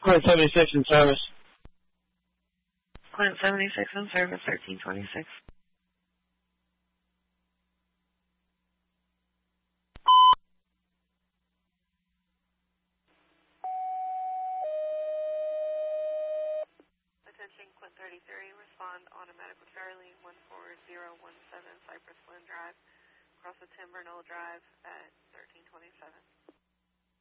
Clint 76 in service. Clint 76 in service, 1326. Attention, Clint 33, respond automatic with Charlie, 14017 Cypress Glen Drive, across the Timber Knoll Drive at 1327.